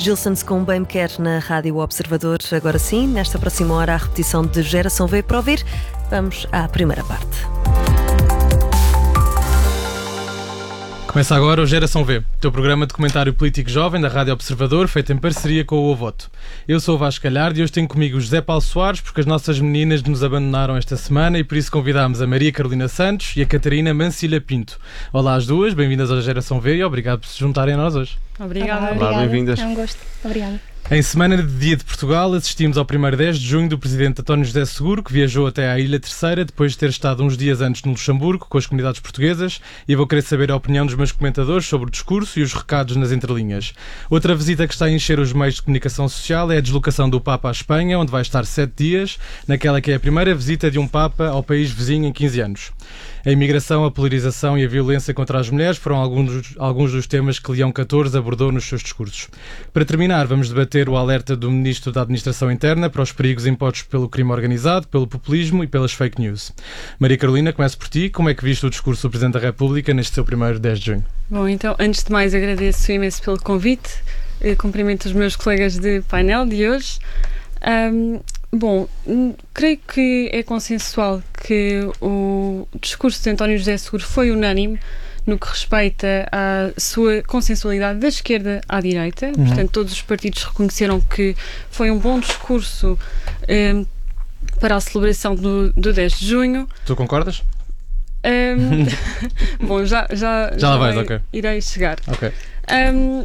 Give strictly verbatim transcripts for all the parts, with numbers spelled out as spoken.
Gilsons com Bem Me Quer na Rádio Observador. Agora sim, nesta próxima hora, a repetição de Geração V para ouvir. Vamos à primeira parte. Começa agora o Geração V, teu programa de comentário político jovem da Rádio Observador, feito em parceria com o Ovoto. Eu sou o Vasco Galhardo e hoje tenho comigo o José Paulo Soares, porque as nossas meninas nos abandonaram esta semana e por isso convidámos a Maria Carolina Santos e a Catarina Mancilha Pinto. Olá às duas, bem-vindas ao Geração V e obrigado por se juntarem a nós hoje. Obrigada. Olá, bem-vindas. É um gosto. Obrigada. Em semana de Dia de Portugal, assistimos ao primeiro dez de junho do presidente António José Seguro, que viajou até à Ilha Terceira, depois de ter estado uns dias antes no Luxemburgo, com as comunidades portuguesas, e vou querer saber a opinião dos meus comentadores sobre o discurso e os recados nas entrelinhas. Outra visita que está a encher os meios de comunicação social é a deslocação do Papa à Espanha, onde vai estar sete dias, naquela que é a primeira visita de um Papa ao país vizinho em quinze anos. A imigração, a polarização e a violência contra as mulheres foram alguns, alguns dos temas que Leão catorze abordou nos seus discursos. Para terminar, vamos debater o alerta do Ministro da Administração Interna para os perigos impostos pelo crime organizado, pelo populismo e pelas fake news. Maria Carolina, começo por ti. Como é que viste o discurso do Presidente da República neste seu primeiro dez de junho? Bom, então, antes de mais, agradeço imenso pelo convite. Eu cumprimento os meus colegas de painel de hoje. Um, Bom, creio que é consensual que o discurso de António José Seguro foi unânime no que respeita à sua consensualidade da esquerda à direita. Uhum. Portanto, todos os partidos reconheceram que foi um bom discurso um, para a celebração do, do dez de junho. Tu concordas? Um, bom, já, já, já, já lá vais, irei, ok. irei chegar. Ok. Um,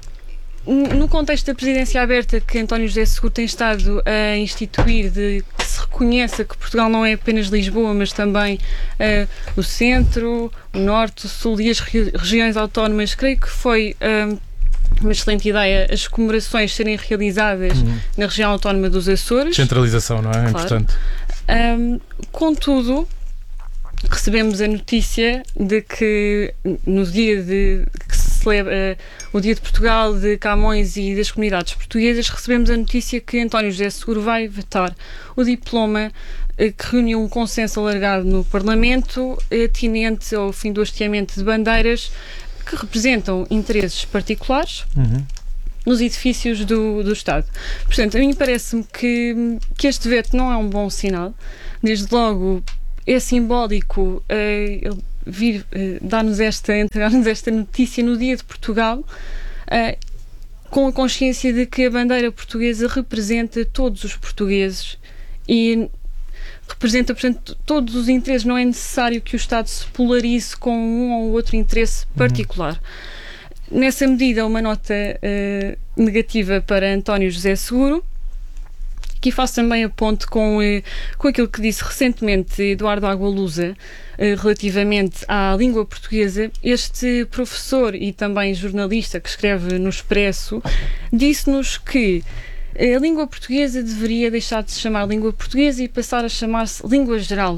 No contexto da presidência aberta que António José Seguro tem estado a instituir, de que se reconheça que Portugal não é apenas Lisboa, mas também uh, o centro, o norte, o sul e as re- regiões autónomas, creio que foi uh, uma excelente ideia as comemorações serem realizadas uhum. na região autónoma dos Açores. Centralização, não é? É claro. Importante. Um, contudo, recebemos a notícia de que no dia de que se celebra uh, o Dia de Portugal, de Camões e das comunidades portuguesas, recebemos a notícia que António José Seguro vai vetar o diploma uh, que reuniu um consenso alargado no Parlamento, atinente ao fim do hasteamento de bandeiras que representam interesses particulares uhum. nos edifícios do, do Estado. Portanto, a mim parece-me que, que este veto não é um bom sinal. Desde logo, é simbólico uh, ele vir uh, dar-nos esta, entregar-nos esta notícia no Dia de Portugal, uh, com a consciência de que a bandeira portuguesa representa todos os portugueses e representa, portanto, todos os interesses. Não é necessário que o Estado se polarize com um ou outro interesse particular. Uhum. Nessa medida, uma nota uh, negativa para António José Seguro. Aqui faço também a ponte com, eh, com aquilo que disse recentemente Eduardo Agualusa eh, relativamente à língua portuguesa. Este professor e também jornalista que escreve no Expresso disse-nos que a língua portuguesa deveria deixar de se chamar língua portuguesa e passar a chamar-se língua geral.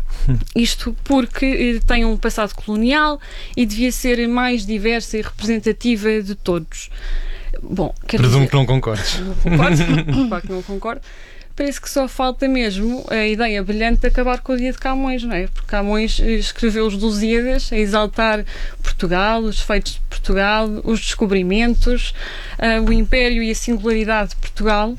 Isto porque eh, tem um passado colonial e devia ser mais diversa e representativa de todos. Bom, Presumo dizer, que não concordes. Não concordo, claro que não concordo. Parece que só falta mesmo a ideia brilhante de acabar com o dia de Camões, não é? Porque Camões escreveu os Lusíadas a exaltar Portugal, os feitos de Portugal, os descobrimentos, uh, o império e a singularidade de Portugal.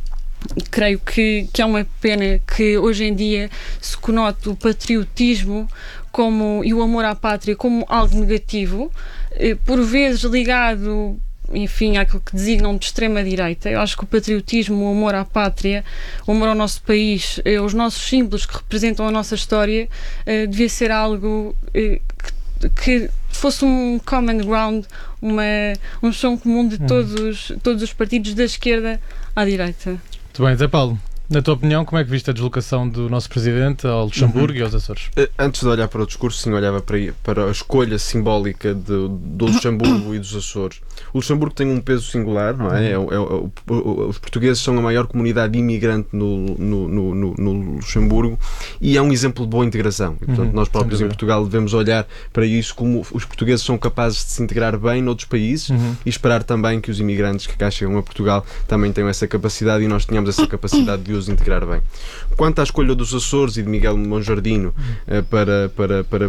Creio que, que é uma pena que hoje em dia se conote o patriotismo como, e o amor à pátria como algo negativo, por vezes ligado, enfim, àquilo que designam de extrema-direita. Eu acho que o patriotismo, o amor à pátria, o amor ao nosso país, os nossos símbolos que representam a nossa história, devia ser algo que, que fosse um common ground, uma, um chão comum de todos, todos os partidos, da esquerda à direita. Muito bem, Zé Paulo, na tua opinião, como é que viste a deslocação do nosso Presidente ao Luxemburgo uhum. e aos Açores? Antes de olhar para o discurso, sim, olhava para, para a escolha simbólica de, do Luxemburgo e dos Açores. O Luxemburgo tem um peso singular, não é? Uhum. é, é, é os portugueses são a maior comunidade imigrante no, no, no, no, no Luxemburgo e é um exemplo de boa integração. E, portanto, uhum. nós próprios em Portugal devemos olhar para isso como os portugueses são capazes de se integrar bem noutros países uhum. e esperar também que os imigrantes que cá chegam a Portugal também tenham essa capacidade e nós tenhamos essa capacidade de os integrar bem. Quanto à escolha dos Açores e de Miguel Monjardino uh, para, para, para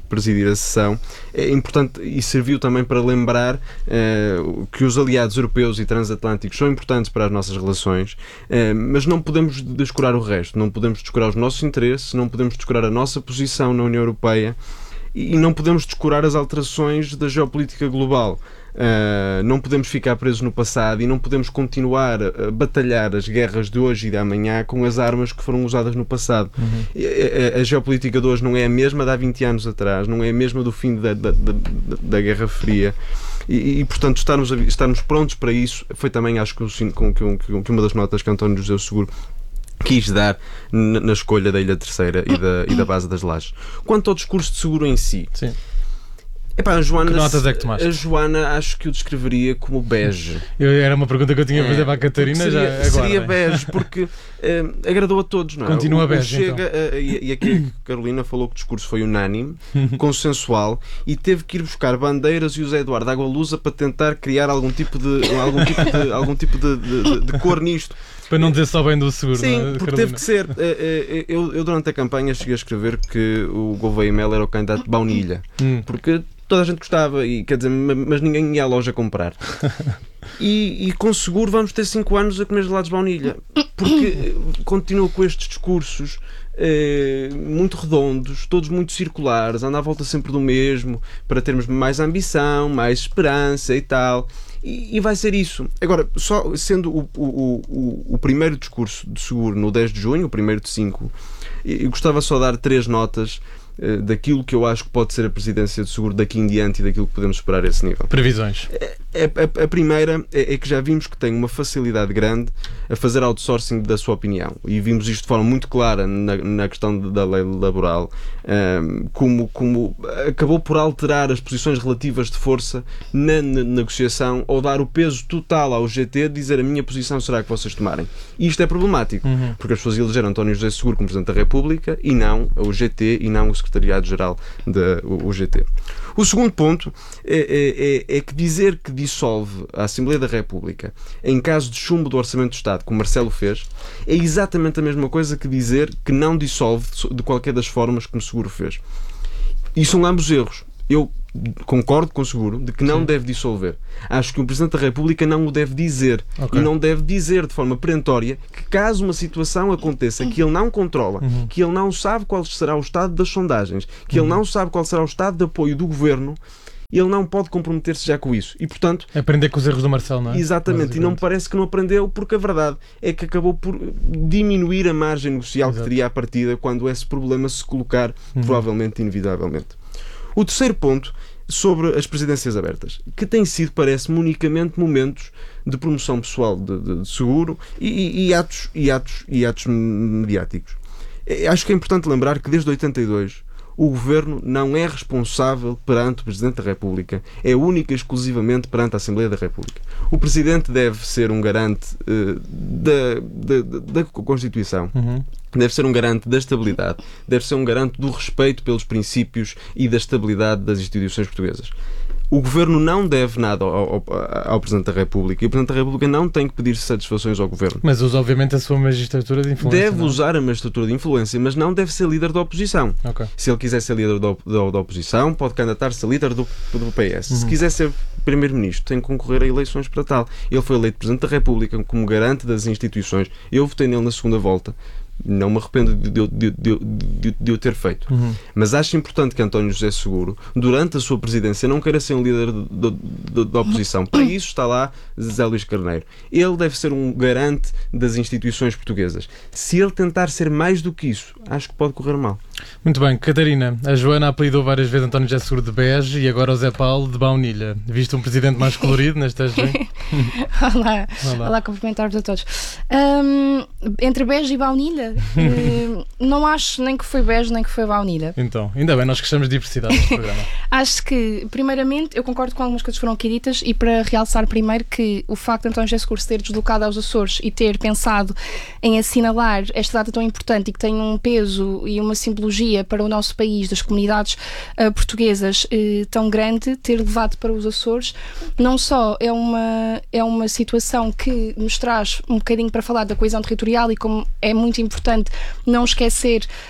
presidir a sessão, é importante e serviu também para lembrar uh, que os aliados europeus e transatlânticos são importantes para as nossas relações, uh, mas não podemos descurar o resto, não podemos descurar os nossos interesses, não podemos descurar a nossa posição na União Europeia e não podemos descurar as alterações da geopolítica global. Uh, não podemos ficar presos no passado e não podemos continuar a batalhar as guerras de hoje e de amanhã com as armas que foram usadas no passado. Uhum. A, a, a geopolítica de hoje não é a mesma de há vinte anos atrás, não é a mesma do fim da, da, da, da Guerra Fria. E, e, portanto, estarmos, estarmos prontos para isso foi também, acho que, com, com, com uma das notas que António José Seguro quis dar na, na escolha da Ilha Terceira e da, e da base das Lajes. Quanto ao discurso de Seguro em si, Sim. Epá, a Joana, que notas é que tomaste? A Joana acho que o descreveria como bege. Eu, era uma pergunta que eu tinha a fazer é, para a Catarina. Seria, já agora, seria bege, porque uh, agradou a todos, não é? Continua o, bege, chega, então. uh, e, e aqui a Carolina falou que o discurso foi unânime, consensual, e teve que ir buscar bandeiras e o Zé Eduardo Água Lusa para tentar criar algum tipo de, algum tipo de, algum tipo de, de, de, de cor nisto. Para não dizer só bem do Seguro. Sim, não é, porque Carolina? teve que ser. Eu, eu durante a campanha cheguei a escrever que o Gouveia Melo era o candidato de baunilha, hum. porque toda a gente gostava, e, quer dizer, mas ninguém ia à loja comprar. E, e com Seguro vamos ter cinco anos a comer gelados de baunilha, porque continua com estes discursos eh, muito redondos, todos muito circulares, anda à volta sempre do mesmo, para termos mais ambição, mais esperança e tal. E, e vai ser isso. Agora, só sendo o, o, o, o primeiro discurso de Seguro no dez de junho, o primeiro de cinco, eu gostava só de dar três notas daquilo que eu acho que pode ser a presidência de Seguro daqui em diante e daquilo que podemos esperar a esse nível. Previsões. A, a, a primeira é, é que já vimos que tem uma facilidade grande a fazer outsourcing da sua opinião, e vimos isto de forma muito clara na, na questão da lei laboral, um, como, como acabou por alterar as posições relativas de força na, na negociação, ou dar o peso total ao G T, dizer a minha posição será que vocês tomarem. E isto é problemático, uhum. porque as pessoas elegeram António José Seguro como Presidente da República e não o G T e não o Secretariado-Geral do G T. O segundo ponto é, é, é que dizer que dissolve a Assembleia da República em caso de chumbo do Orçamento do Estado, como Marcelo fez, é exatamente a mesma coisa que dizer que não dissolve de qualquer das formas como Seguro fez. E são ambos erros. Eu concordo com o Seguro de que não Sim. deve dissolver. Acho que o Presidente da República não o deve dizer. Okay. E não deve dizer de forma perentória que, caso uma situação aconteça que ele não controla, uhum. que ele não sabe qual será o estado das sondagens, que uhum. ele não sabe qual será o estado de apoio do Governo, ele não pode comprometer-se já com isso. E, portanto... Aprender com os erros do Marcelo, não é? Exatamente. E não me parece que não aprendeu, porque a verdade é que acabou por diminuir a margem negocial Exato. Que teria à partida quando esse problema se colocar, uhum. provavelmente, inevitavelmente. O terceiro ponto, sobre as presidências abertas, que tem sido, parece-me, unicamente momentos de promoção pessoal de, de, de Seguro e, e, e, atos, e, atos, e atos mediáticos. Acho que é importante lembrar que desde oitenta e dois o Governo não é responsável perante o Presidente da República, é única e exclusivamente perante a Assembleia da República. O Presidente deve ser um garante uh, da, da, da Constituição, uhum. deve ser um garante da estabilidade, deve ser um garante do respeito pelos princípios e da estabilidade das instituições portuguesas. O Governo não deve nada ao, ao, ao Presidente da República, e o Presidente da República não tem que pedir satisfações ao Governo. Mas usa, obviamente, a sua magistratura de influência. Deve não? usar a magistratura de influência, mas não deve ser líder da oposição. Okay. Se ele quiser ser líder da, da, da oposição, pode candidatar-se a líder do, do P S. Uhum. Se quiser ser Primeiro-Ministro, tem que concorrer a eleições para tal. Ele foi eleito Presidente da República como garante das instituições. Eu votei nele na segunda volta. Não me arrependo de, de, de, de, de, de o ter feito. Uhum. Mas acho importante que António José Seguro, durante a sua presidência, não queira ser um líder da oposição. Para isso está lá José Luís Carneiro. Ele deve ser um garante das instituições portuguesas. Se ele tentar ser mais do que isso, acho que pode correr mal. Muito bem. Catarina, a Joana apelidou várias vezes António José Seguro de bege e agora o Zé Paulo de baunilha. Viste um presidente mais colorido nesta vez? Olá. Olá. Olá, cumprimentar-vos a todos. Um, entre bege e baunilha, uh, não acho nem que foi bege nem que foi baunilha. Então, ainda bem, nós gostamos de diversidade neste programa. Acho que, primeiramente, eu concordo com algumas coisas que foram aqui ditas, e para realçar primeiro que o facto de António José Seguro se ter deslocado aos Açores e ter pensado em assinalar esta data tão importante e que tem um peso e uma simbologia para o nosso país, das comunidades uh, portuguesas uh, tão grande, ter levado para os Açores, não só é uma, é uma situação que nos traz um bocadinho para falar da coesão territorial, e como é muito importante não esquecer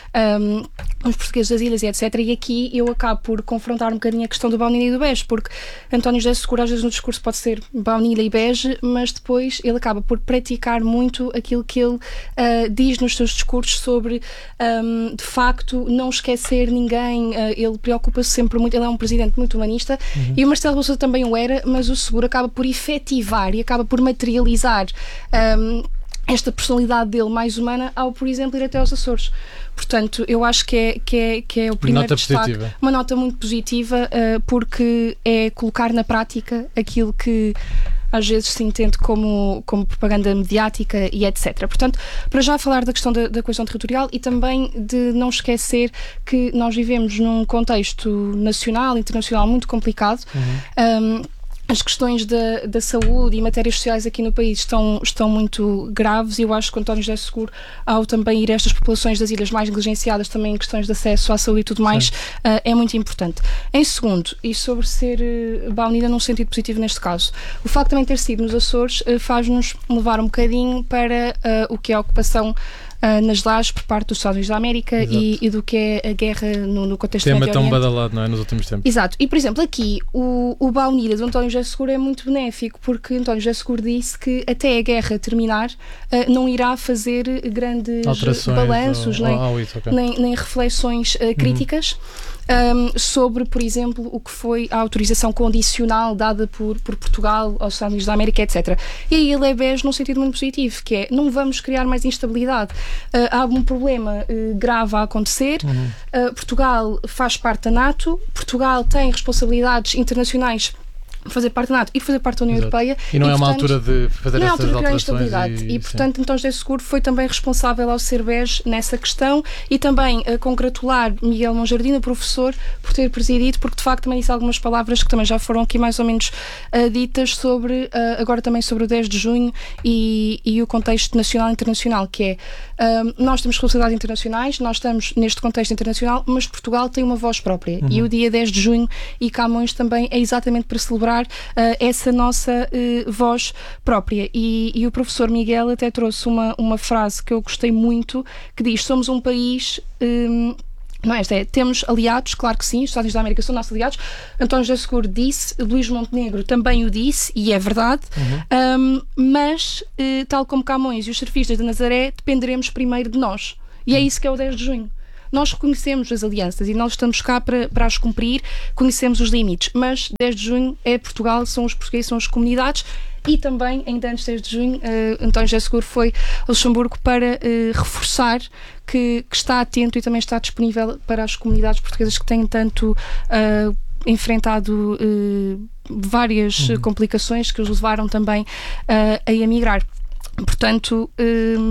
um, os portugueses das ilhas e etcétera. E aqui eu acabo por confrontar um bocadinho a questão do baunilha e do bege, porque António José Seguro às vezes no discurso pode ser baunilha e bege, mas depois ele acaba por praticar muito aquilo que ele uh, diz nos seus discursos sobre, um, de facto, não esquecer ninguém. Uh, ele preocupa-se sempre muito, ele é um presidente muito humanista, uhum. e o Marcelo Rebelo de Sousa também o era, mas o Seguro acaba por efetivar e acaba por materializar um, esta personalidade dele mais humana ao, por exemplo, ir até aos Açores. Portanto, eu acho que é, que é, que é o primeiro nota destaque. Positiva. Uma nota muito positiva, uh, porque é colocar na prática aquilo que às vezes se entende como, como propaganda mediática e etcétera. Portanto, para já falar da questão da, da coesão territorial e também de não esquecer que nós vivemos num contexto nacional, internacional muito complicado. Uhum. Um, As questões da, da saúde e matérias sociais aqui no país estão, estão muito graves, e eu acho que o António José Seguro, ao também ir a estas populações das ilhas mais negligenciadas, também em questões de acesso à saúde e tudo mais, uh, é muito importante. Em segundo, e sobre ser uh, baunilha num sentido positivo neste caso, o facto de também ter sido nos Açores uh, faz-nos levar um bocadinho para uh, o que é a ocupação Uh, nas lajes por parte dos Estados Unidos da América e, e do que é a guerra no, no contexto do Médio Oriente. Tema tão badalado, não é, nos últimos tempos. Exato. E, por exemplo, aqui o, o baunilha do António José Seguro é muito benéfico, porque António José Seguro disse que até a guerra terminar uh, não irá fazer grandes alterações balanços ou, nem, ou, ou isso, okay. nem, nem reflexões uh, críticas. Uhum. Um, sobre, por exemplo, o que foi a autorização condicional dada por, por Portugal aos Estados Unidos da América, etcétera. E aí ele é bege num sentido muito positivo, que é, não vamos criar mais instabilidade. Uh, há um problema uh, grave a acontecer. Uhum. Uh, Portugal faz parte da NATO, Portugal tem responsabilidades internacionais fazer parte da NATO e fazer parte da União Exato. Europeia. E não e, é uma portanto, altura de fazer não essas é altura alterações. Instabilidade. E, e portanto, então José Seguro foi também responsável ao ser bege nessa questão, e também a congratular Miguel Monjardim, o professor, por ter presidido, porque de facto também disse algumas palavras que também já foram aqui mais ou menos uh, ditas sobre, uh, agora também sobre o dez de junho e, e o contexto nacional e internacional, que é, uh, nós temos responsabilidades internacionais, nós estamos neste contexto internacional, mas Portugal tem uma voz própria. Uhum. E o dia dez de junho e Camões também é exatamente para celebrar uh, essa nossa uh, voz própria. E, e o professor Miguel até trouxe uma, uma frase que eu gostei muito, que diz: somos um país... Um, não é esta, é, temos aliados, claro que sim, os Estados Unidos da América são nossos aliados. António José Seguro disse, Luís Montenegro também o disse, e é verdade. Uhum. Um, mas, uh, tal como Camões e os surfistas de Nazaré, dependeremos primeiro de nós. E é isso que é o dez de junho. Nós reconhecemos as alianças e nós estamos cá para, para as cumprir, conhecemos os limites, mas dez de junho é Portugal, são os portugueses, são as comunidades. E também, ainda antes de dez de junho, uh, António José Seguro foi a Luxemburgo para uh, reforçar que, que está atento e também está disponível para as comunidades portuguesas que têm tanto uh, enfrentado uh, várias uhum. complicações que os levaram também uh, a emigrar. Portanto, uh,